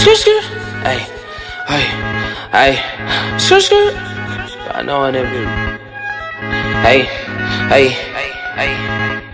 Skirt, skirt. Hey, hey, hey. Skirt, skirt. I know I never. Hey, hey, hey, hey.